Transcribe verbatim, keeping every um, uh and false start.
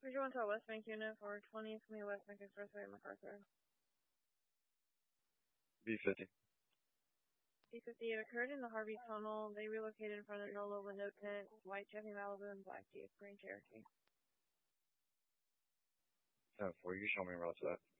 Cruiser one to West Bank unit for twenty from the West Bank Expressway in MacArthur. B fifty. B fifty, it occurred in the Harvey Tunnel. They relocated in front of the Nolo window tent, white Chevy Malibu and black Jeep, green Cherokee. ten four, you show me route to that.